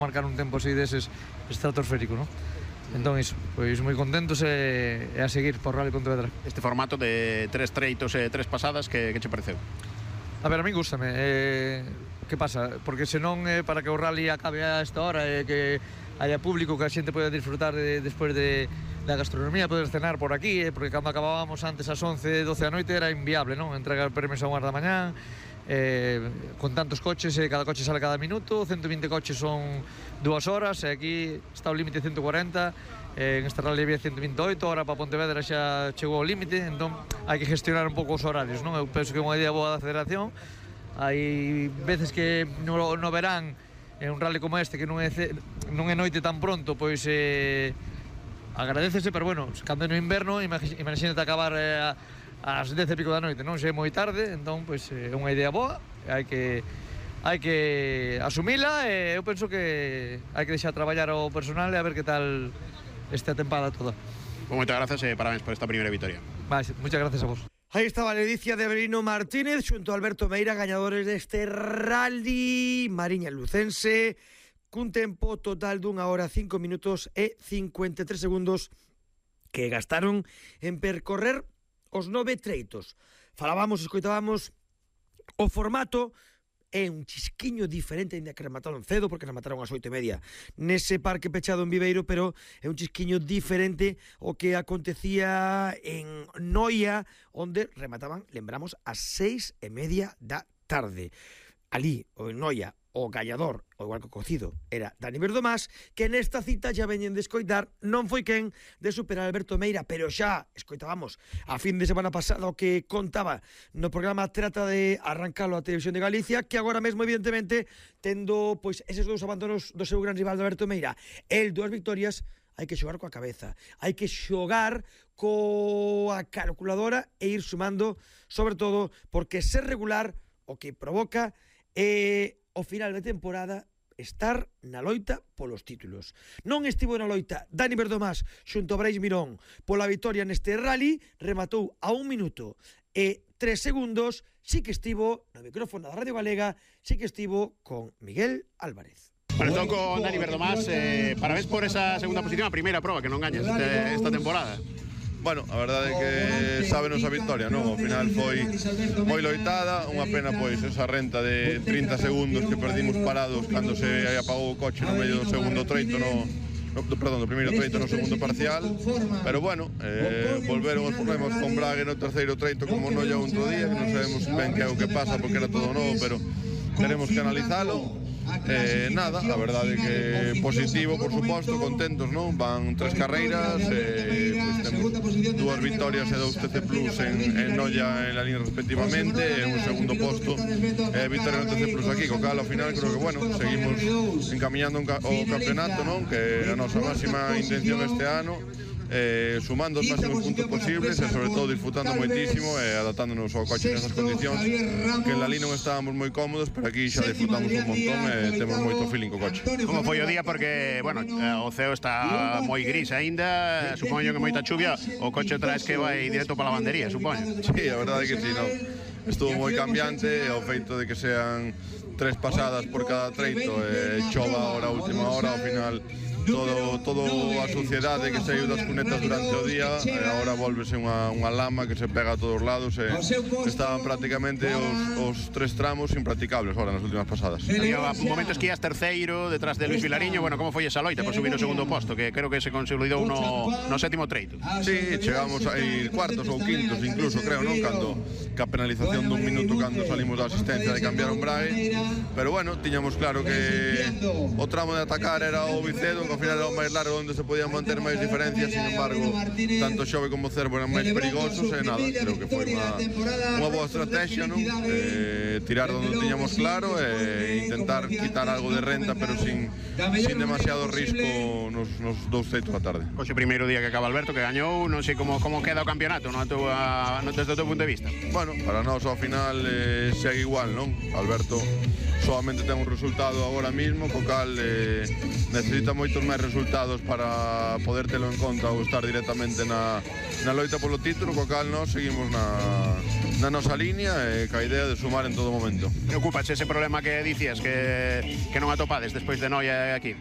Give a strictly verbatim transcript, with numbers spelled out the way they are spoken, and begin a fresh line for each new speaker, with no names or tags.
marcar un tempo así deses estratosférico, non? Entón iso, pois moi contentos e, e a seguir por Rally Pontevedra.
Este formato de tres treitos e tres pasadas, que, que che pareceu?
A ver, a mí gústame. Eh, que pasa? Porque senón eh, para que o rally acabe a esta hora e eh, que haya público, que a xente poida disfrutar de, despois de, da gastronomía, poder cenar por aquí, eh, porque cando acabábamos antes ás once, doce da noite era inviable, non? Entregar premios a unhas da mañán, eh, con tantos coches, eh, cada coche sale cada minuto, ciento vinte coches son dúas horas, e aquí está o límite ciento cuarenta, eh, en este rally había ciento veintiоito, ahora para Pontevedra xa chegou ao límite, entón hai que gestionar un pouco os horarios, non? Eu penso que é unha idea boa da federación. Hai veces que no, no verán, en un rally como este, que non é, non é noite tan pronto, pois eh, agradecese, pero bueno, cando é no inverno, imagínate acabar eh, ás dez e pico da noite, non? Se é moi tarde, entón, pois, é unha idea boa, hai que hai que asumila, e eu penso que hai que deixar traballar ao personal e a ver que tal esta tempada toda.
Pues moitas grazas e parabéns por esta primeira victoria.
Vale, muchas gracias a vos.
Aí estaba Ledicia de Avelino Martínez xunto a Alberto Meira, gañadores deste rally Mariña Lucense, cun tempo total dunha hora, cinco minutos e cincuenta e tres segundos que gastaron en percorrer os nove treitos. Falábamos, escoitábamos o formato. É un chisquiño diferente, ainda que remataron cedo, porque remataron ás oito e media nese parque pechado en Viveiro, pero é un chisquiño diferente o que acontecía en Noia, onde remataban, lembramos, ás seis e media da tarde. Ali, o en Noia, o gañador, o igual que o cocido, era Dani Verdomás, que nesta cita xa veñen de escoitar, non foi quen de superar a Alberto Meira, pero xa escoitábamos a fin de semana pasada o que contaba no programa Trata de Arrancalo a Televisión de Galicia, que agora mesmo, evidentemente, tendo pois eses dous abandonos do seu gran rival de Alberto Meira, el dúas victorias, hai que xogar coa cabeza, hai que xogar coa calculadora e ir sumando, sobre todo, porque ser regular o que provoca é o final de temporada estar na loita polos títulos. Non estivo na loita Dani Verdomás xunto a Brais Mirón pola victoria neste rally, rematou a un minuto e tres segundos, sí que estivo no micrófono da Radio Galega, sí que estivo con Miguel Álvarez.
Bueno, entón con Dani Verdomás, eh, parabéns por esa segunda posición, a primeira proba que non gañas este, esta temporada.
Bueno, a verdade é que sábenos a victoria, non? Ao final foi moi loitada, unha pena pois esa renta de trinta segundos que perdimos parados cando se apagou o coche no medio do segundo treito, no, no perdón, do primeiro treito no segundo parcial, pero bueno, eh, volveron os problemas con Braga no terceiro treito como no lle outro día, que non sabemos ben que é o que pasa porque era todo novo, pero teremos que analizalo. Eh, nada, a verdade é que positivo, por suposto, contentos, non? Van tres carreiras, eh, pues temos dúas victorias e dous T C Plus en, en Noia en la línea respectivamente, e un segundo posto e eh, victoria no T C Plus aquí, co cal ao final creo que, bueno, seguimos encaminhando o campeonato, non? Que é a nosa máxima intención este ano, eh, sumando os máximos puntos posibles e sobre todo disfrutando moitísimo e adaptándonos ao coche nesas condicións que en la línea non estábamos moi cómodos, pero aquí xa disfrutamos un montón e temos moito feeling co coche.
Como foi o día? Porque, bueno, o ceo está moi gris aínda, supoño que moita chuvia, o coche traes que vai directo para a lavandería, supoño.
Sí, a verdade é que sí, non. Estuvo moi cambiante, o feito de que sean tres pasadas por cada treito e chova ahora a última hora, ao final todo todo a sociedade que saiu das cunetas durante o día, e agora volvese unha, unha lama que se pega a todos lados, e estaban prácticamente os, os tres tramos impracticables agora nas últimas pasadas.
Había momentos que ias terceiro detrás de Luis Vilariño. Bueno, como foi esa loita por subir o segundo posto, que creo que se consolidou no, no sétimo treito?
Sí, chegamos a ir cuartos ou quintos incluso, creo, non? Cando ca penalización dun minuto cando salimos da asistencia de cambiar un Brague, pero bueno, tiñamos claro que o tramo de atacar era o Vicedo, ao final era o máis largo onde se podían manter máis diferencias, sin embargo, tanto Xove como Cervo eran máis perigosos e nada, creo que foi unha, unha boa estrategia, non? Eh, tirar onde tiñamos claro e intentar quitar algo de renta, pero sin, sin demasiado risco nos, nos dous treitos da tarde.
Hoxe primeiro día que acaba Alberto, que gañou, non sei como, como queda o campeonato, non? Tua, no, desde o teu punto de vista.
Bueno, para nós ao final eh, segue igual, non? Alberto solamente ten un resultado agora mismo, co cal eh, necesita moito moitos máis resultados para poder telo en conta ou estar directamente na, na loita polo título, co cal nós seguimos na, na nosa línea e ca idea de sumar en todo momento.
Preocupas ese problema que dicías que, que non atopades despois de Noia aquí?